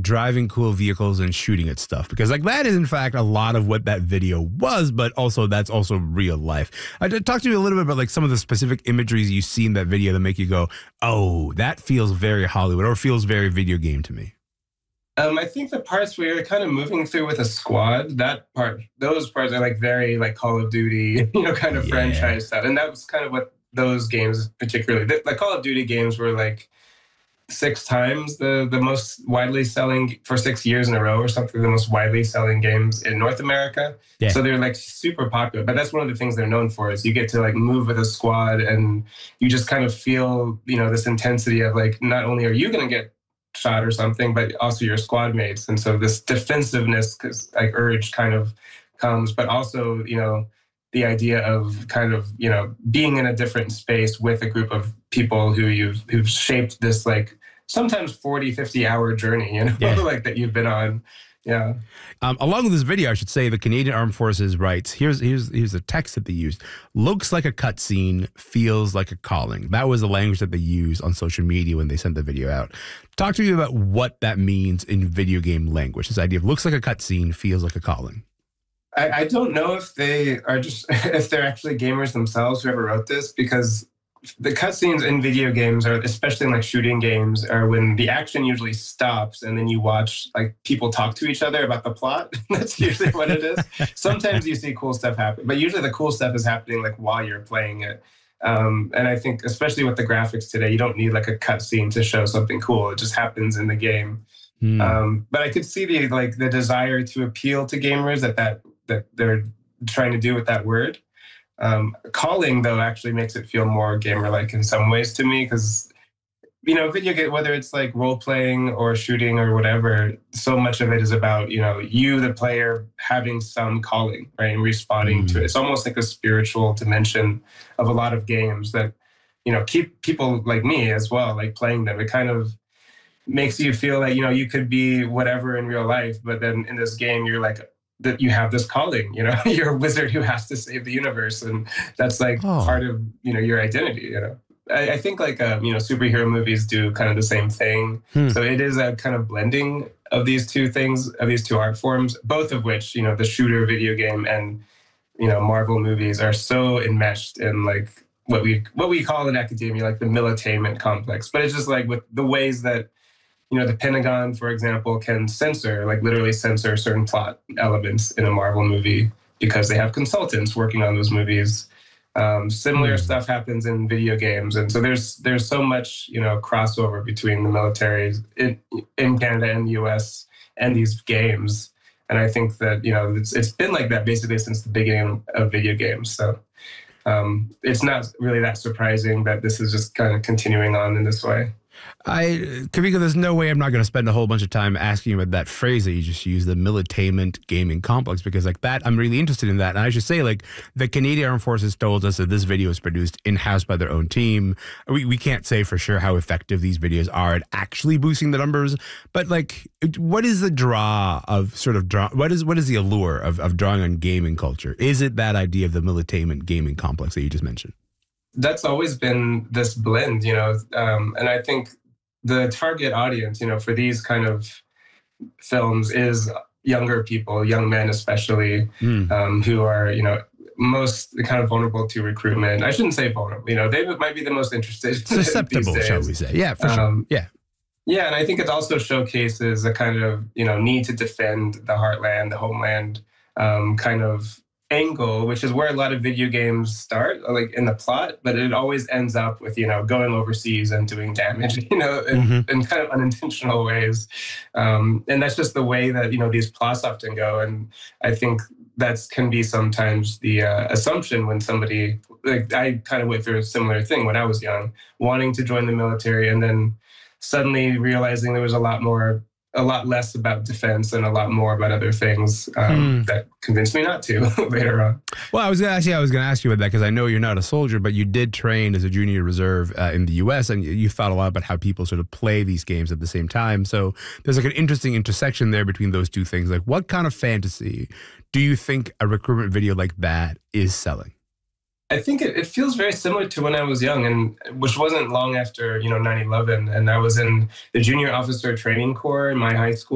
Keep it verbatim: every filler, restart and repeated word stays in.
driving cool vehicles and shooting at stuff, because like that is in fact a lot of what that video was, but also that's also real life. I talked to you a little bit about like some of the specific imageries you see in that video that make you go, oh, that feels very Hollywood or feels very video game to me. Um, I think the parts where you're kind of moving through with a squad, that part, those parts are like very like Call of Duty, you know, kind of yeah. franchise stuff. And that was kind of what those games particularly, the, the Call of Duty games were like six times the, the most widely selling for six years in a row or something, the most widely selling games in North America. Yeah. So they're like super popular, but that's one of the things they're known for is you get to like move with a squad and you just kind of feel, you know, this intensity of like, not only are you going to get shot or something, but also your squad mates. And so this defensiveness, because like urge kind of comes, but also, you know, the idea of kind of, you know, being in a different space with a group of people who you've, who've shaped this like sometimes forty, fifty hour journey, you know, yeah. like that you've been on. Yeah. Um, along with this video, I should say the Canadian Armed Forces writes, here's here's here's the text that they used. Looks like a cutscene, feels like a calling. That was the language that they used on social media when they sent the video out. Talk to me about what that means in video game language. This idea of looks like a cutscene, feels like a calling. I, I don't know if they are just if they're actually gamers themselves, whoever wrote this, because the cutscenes in video games, are especially in like shooting games, are when the action usually stops and then you watch like people talk to each other about the plot. That's usually what it is. Sometimes you see cool stuff happen, but usually the cool stuff is happening like while you're playing it. Um, and I think especially with the graphics today, you don't need like a cutscene to show something cool. It just happens in the game. Hmm. Um, but I could see the like the desire to appeal to gamers that that that they're trying to do with that word. Um, calling, though, actually makes it feel more gamer-like in some ways to me because, you know, video game, whether it's like role-playing or shooting or whatever, so much of it is about, you know, you, the player, having some calling, right, and responding mm. to it. It's almost like a spiritual dimension of a lot of games that, you know, keep people like me as well, like playing them. It kind of makes you feel like, you know, you could be whatever in real life, but then in this game, you're like, that you have this calling, you know, you're a wizard who has to save the universe. And that's like oh. part of, you know, your identity, you know. I, I think like, um, you know, superhero movies do kind of the same thing. Hmm. So it is a kind of blending of these two things, of these two art forms, both of which, you know, the shooter video game and, you know, Marvel movies are so enmeshed in like what we, what we call in academia, like the militainment complex. But it's just like with the ways that, you know, the Pentagon, for example, can censor, like literally censor certain plot elements in a Marvel movie because they have consultants working on those movies. Um, similar mm. stuff happens in video games. And so there's there's so much, you know, crossover between the militaries in, in Canada and the U S and these games. And I think that, you know, it's it's been like that basically since the beginning of video games. So um, it's not really that surprising that this is just kind of continuing on in this way. I, Kavika, there's no way I'm not going to spend a whole bunch of time asking you about that phrase that you just used, the militainment gaming complex, because like that, I'm really interested in that. And I should say, like, the Canadian Armed Forces told us that this video is produced in-house by their own team. We, we can't say for sure how effective these videos are at actually boosting the numbers, but like, what is the draw of sort of draw? What is, what is the allure of, of drawing on gaming culture? Is it that idea of the militainment gaming complex that you just mentioned? That's always been this blend, you know, um, and I think the target audience, you know, for these kind of films is younger people, young men especially, mm. um, who are, you know, most kind of vulnerable to recruitment. I shouldn't say vulnerable, you know, they might be the most interested. Susceptible, these days. shall we say. Yeah, for sure. Um, yeah. Yeah, and I think it also showcases a kind of, you know, need to defend the heartland, the homeland um, kind of angle, which is where a lot of video games start, like in the plot, but it always ends up with, you know, going overseas and doing damage, you know, in, mm-hmm. in kind of unintentional ways. Um, and that's just the way that, you know, these plots often go. And I think that's can be sometimes the uh, assumption when somebody, like I kind of went through a similar thing when I was young, wanting to join the military and then suddenly realizing there was a lot more a lot less about defense and a lot more about other things um, hmm. that convinced me not to later on. Well, I was going to actually, I was going to ask you about that because I know you're not a soldier, but you did train as a junior reserve uh, in the U S and you thought a lot about how people sort of play these games at the same time. So there's like an interesting intersection there between those two things. Like what kind of fantasy do you think a recruitment video like that is selling? I think it, it feels very similar to when I was young, and which wasn't long after, you know, nine eleven. And I was in the Junior Officer Training Corps in my high school.